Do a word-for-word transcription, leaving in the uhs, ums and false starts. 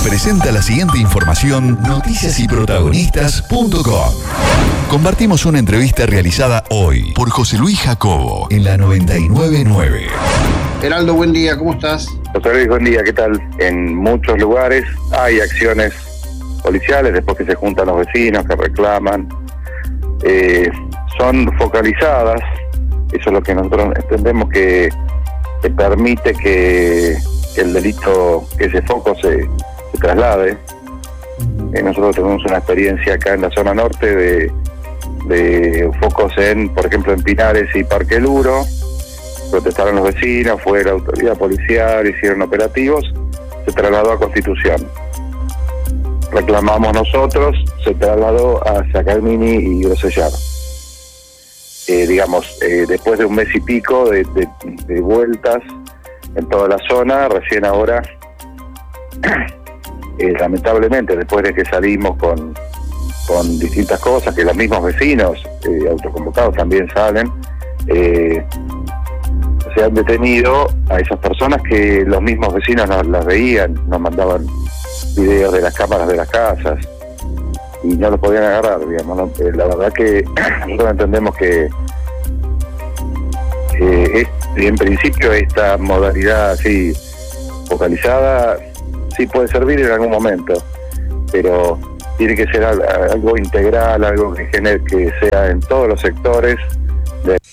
Presenta la siguiente información noticias y protagonistas punto com. Compartimos una entrevista realizada hoy por José Luis Jacobo en la noventa y nueve punto nueve. Heraldo, buen día, ¿cómo estás? José Luis, buen día, ¿qué tal? En muchos lugares hay acciones policiales después que se juntan los vecinos, que reclaman. Eh, son focalizadas, eso es lo que nosotros entendemos que, que permite que, que el delito, que ese foco se, se traslade. Eh, nosotros tenemos una experiencia acá en la zona norte de, de focos en, por ejemplo, en Pinares y Parque Luro. Protestaron los vecinos, fue la autoridad policial, hicieron operativos, se trasladó a Constitución. Reclamamos nosotros, se trasladó hacia Calmini y Grosellar. Eh, digamos, eh, después de un mes y pico de, de, de vueltas en toda la zona, recién ahora, eh, lamentablemente, después de que salimos con, con distintas cosas, que los mismos vecinos eh, autoconvocados también salen, eh, se han detenido a esas personas que los mismos vecinos nos las veían, nos mandaban videos de las cámaras de las casas y no los podían agarrar, digamos, ¿no? La verdad que nosotros entendemos que eh, es, en principio esta modalidad así focalizada sí puede servir en algún momento, pero tiene que ser algo integral, algo que genere, que sea en todos los sectores.